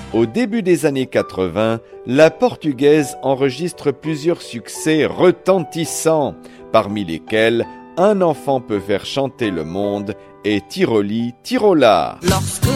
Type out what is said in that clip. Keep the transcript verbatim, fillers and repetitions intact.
Au début des années quatre-vingts, la portugaise enregistre plusieurs succès retentissants, parmi lesquels Un enfant peut faire chanter le monde et Tiroli Tirola. Lorsque